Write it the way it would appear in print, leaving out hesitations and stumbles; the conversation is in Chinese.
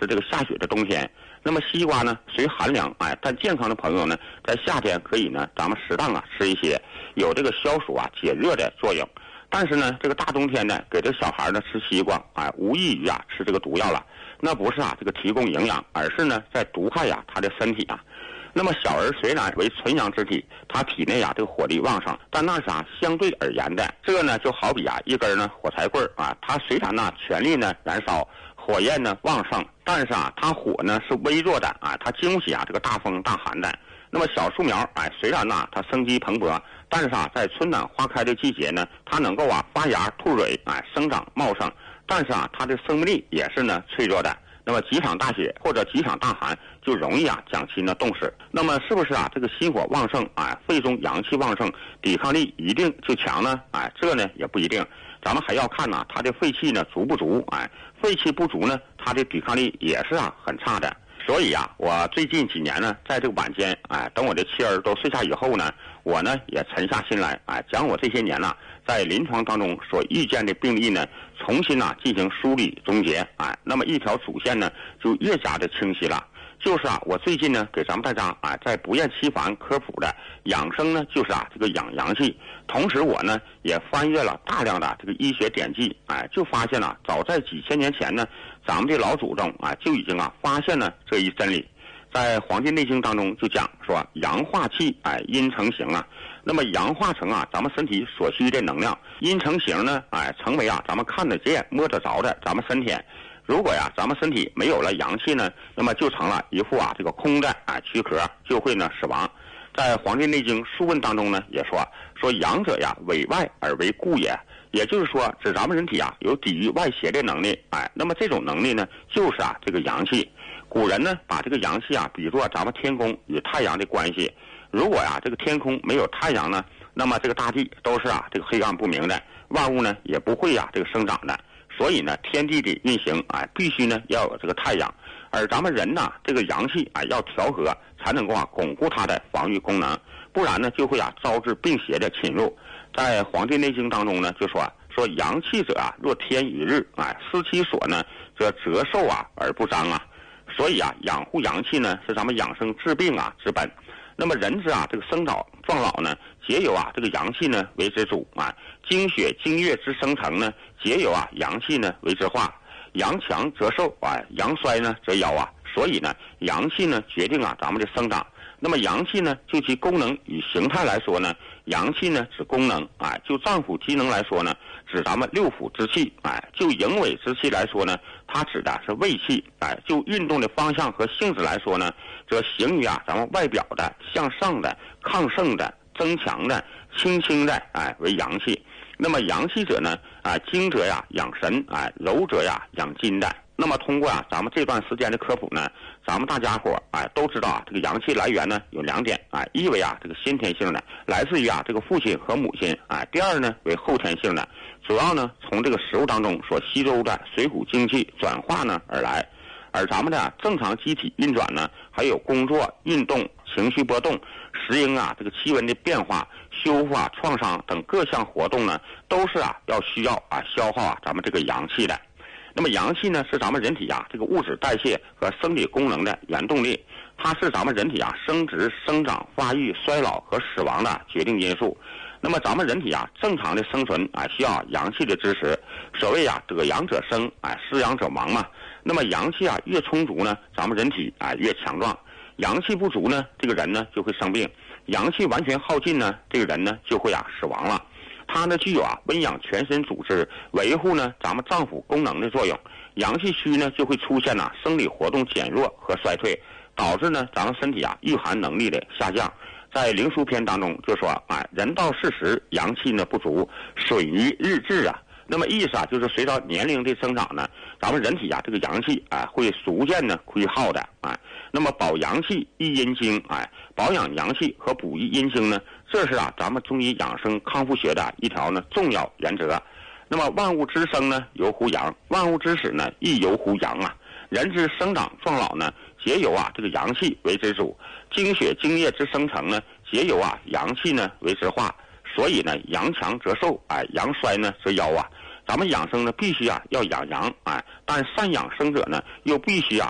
是这个下雪的冬天。那么西瓜呢，虽寒凉，但健康的朋友呢，在夏天可以呢，咱们适当吃一些，有这个消暑解热的作用。但是呢，这个大冬天呢，给这个小孩呢吃西瓜，无异于吃这个毒药了。那不是这个提供营养，而是呢在毒害他的身体啊。那么小儿虽然为纯阳之体，他体内这个火力旺盛，但那是相对而言的。这个呢就好比一根呢火柴棍它虽然全力呢燃烧，火焰呢旺盛，但是它火呢是微弱的它经不起这个大风大寒的。那么小树苗虽然它生机蓬勃，但是在春暖花开的季节呢，它能够发芽吐蕊生长茂盛，但是它的生命力也是呢脆弱的。那么几场大雪或者几场大寒就容易将其呢冻死。那么是不是这个心火旺盛肺中阳气旺盛，抵抗力一定就强呢？这呢也不一定，咱们还要看它的肺气呢足不足肺气不足呢，它的抵抗力也是很差的。所以我最近几年呢，在这个晚间等我的妻儿都睡下以后呢，我呢也沉下心来将我这些年在临床当中所遇见的病例呢，重新进行梳理总结那么一条主线呢就越加的清晰了。就是我最近呢给咱们大家在不厌其烦科普的养生呢，就是这个养阳气。同时我呢也翻阅了大量的这个医学典籍就发现早在几千年前呢，咱们的老祖宗就已经发现了这一真理。在《黄帝内经》当中就讲说，阳化气阴成形那么阳化成咱们身体所需的能量，阴成形呢成为咱们看得见摸得着的咱们身体。如果咱们身体没有了阳气呢，那么就成了一副这个空的躯壳，就会呢死亡。在《黄帝内经·素问》当中呢也说阳者委外而为固也，也就是说指咱们人体有抵御外邪的能力那么这种能力呢就是这个阳气。古人呢把这个阳气比作咱们天空与太阳的关系。如果这个天空没有太阳呢，那么这个大地都是这个黑暗不明的，万物呢也不会这个生长的。所以呢，天地的运行必须呢要有这个太阳，而咱们人呢这个阳气要调和，才能够巩固它的防御功能，不然呢就会招致病邪的侵入。在《黄帝内经》当中呢就说阳气者若天与日失其所呢，则折寿而不彰所以养护阳气呢是咱们养生治病之本。那么人之这个生长壮老呢，皆由这个阳气呢为之主精血精液之生成呢，皆由阳气呢为之化。阳强则寿阳衰呢则夭所以呢，阳气呢决定咱们的生长。那么阳气呢，就其功能与形态来说呢，阳气呢指功能就脏腑机能来说呢，指咱们六腑之气就营卫之气来说呢，它指的是胃气就运动的方向和性质来说呢，则形于咱们外表的向上的亢盛的增强的轻轻的为阳气。那么阳气者呢精者养神柔者养筋的。那么通过咱们这段时间的科普呢，咱们大家伙都知道这个阳气来源呢有两点一为这个先天性的，来自于这个父亲和母亲第二呢为后天性的，主要呢从这个食物当中所吸收的水谷精气转化呢而来。而咱们的正常机体运转呢，还有工作运动情绪波动适应这个气温的变化修复创伤等各项活动呢，都是要需要消耗咱们这个阳气的。那么阳气呢是咱们人体这个物质代谢和生理功能的原动力，它是咱们人体生殖生长发育衰老和死亡的决定因素。那么咱们人体正常的生存需要阳气的支持。所谓得阳者生失阳者亡嘛。那么阳气越充足呢，咱们人体越强壮。阳气不足呢，这个人呢就会生病。阳气完全耗尽呢，这个人呢就会死亡了。它呢具有温养全身组织，维护呢咱们脏腑功能的作用。阳气虚呢，就会出现生理活动减弱和衰退，导致呢咱们身体御寒能力的下降。在灵枢篇当中就说人到40阳气呢不足，损于日至那么意思就是随着年龄的增长呢，咱们人体这个阳气会逐渐的亏耗的那么保阳气益阴精保养阳气和补益阴精呢，这是咱们中医养生康复学的一条呢重要原则。那么万物之生呢由乎阳，万物之始呢亦由乎阳人之生长壮老呢，皆由这个阳气为之主，精血精液之生成呢，皆由阳气呢为之化。所以呢，阳强则寿阳衰呢则夭咱们养生呢必须要养阳但善养生者呢又必须